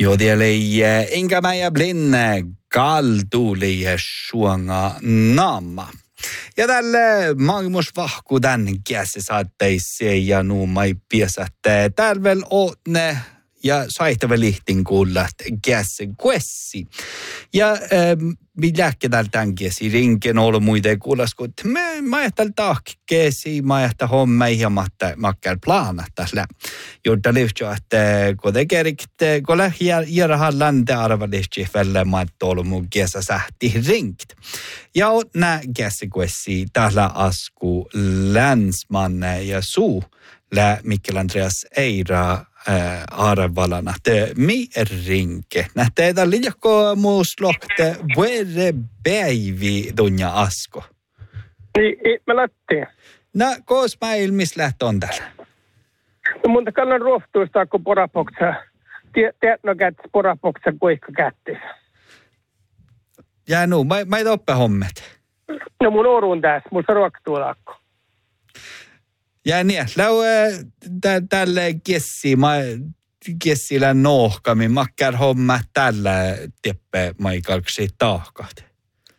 Jodeli inga mäjä blinne kaltuli suonga naama. Ja tälle maailmusvahku tän käsi saatteisiin ja nuumai piesätte tälvel ootne ja saihtava lihtin kuullat käsi kuessi. Ja milläkkä täällä tämän käsi rinken ollut muiden kuulas, kun mä ajattelin tahkkeesi, mä ajattelin homma ihan makkar planat tässä. Jotta lyhtsä, että kun te kerikte, kun lähdetään länte arvalihti välle, mä ajattelin ollut mun käsä sähti rinkt. Ja nää käsi kuessi täällä asku länsmanne ja suu lä Mikkel Andreas Eira arvalana te mi rinke. Nähtee tällä liiakko muuslohte vuore päivi tunja asko. Niin, mä lähtiin. No, koos mä ilmis lähtö on täällä? No mun kannan ruohtuista, kun porapoksa. Tiedätkö, että porapoksa kuikka kättissä? Ja nu, mä et oppe hommet. No mun orun tässä, mun ruoktuulakko. Ja niin, tälle kessillä nohkami, makkar homma tällä teppe maikalksi tahkat.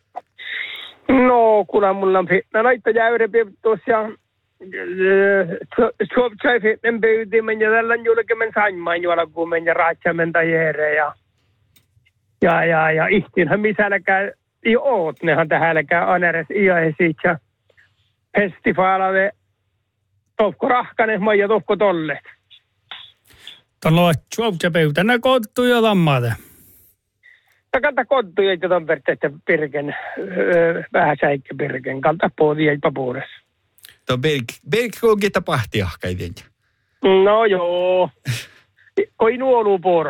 No, kuule mulla on fitna naita jäyrepiiptus ja suopsai fitnen pyytimen ja tällä julkemen saimman juolakuumen ja raatsamen tajere ja ihtinhän misälläkään i ootnehan tähälläkään aneres iäisit ja festivaalave tohko rahkanen ja tohko tollet. Tuolla suopsa pöytänä kottuja tammata. Kalta kodduja, että on perteettä pirken, vähän säikkä pirken, kalta puolia ja papuudessa. Tuo Birk kuulkin tapahti ahka jotenkin. No joo. Koi nuolu puora.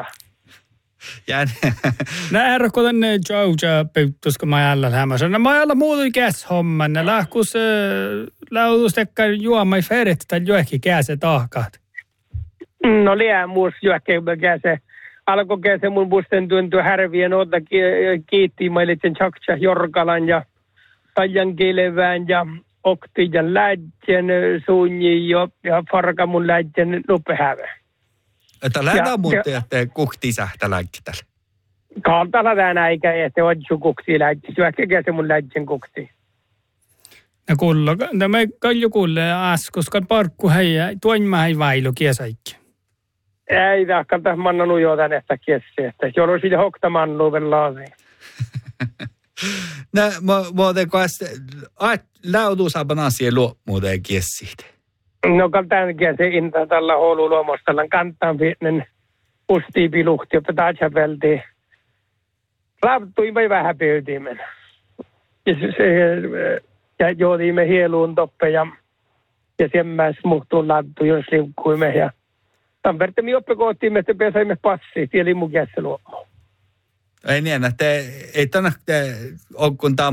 Nää herrokko tänne Georgia pöyttäs, kun mä jäljellä hämässä. Mä jäljellä muuta käshomman. Ne lähkus lautustekka juomai feret tai joekin käse tahkaat. No liää muus joekin käse. Alkoi käse mun busten tuntua härvien otta kiitti mailitsen Tjaktsa Jorkalan ja Tajan Kilevään ja Oktijan lähtjen suunji ja Farkamun lähtjen lupehävä. Että lähdetään mun teette kuhti sähtä länkkitällä. Kaltala tämän eikä, että odju kukti lähti. Syökkä käse mun lähtjen kukti. Ja kuulla, tämä kalju kuulle äskoskan parkku heijä, tuon mä hei vailu kiesäikki. Ei tahkalta mannanut jo tänne kiesiä, että jos olisi hokta mannu laasiin. No, muuten lautusaapan asia luo muuten kiesiitä. No, kaltaan kiesi inta tällä houluluomostalla kantaan pienen ustiipiluhti, jotta taatsa vältiin. Raaptui vai vähän pöytimen. Ja joodimme hieluun toppe ja sen mä smuhtuun lattu, jos liukkuimme ja Tampertemi oppikoottiin, että pesaimme passia, tieli mun käsi luomaan. Ei niin, että ei tänne, kun tämä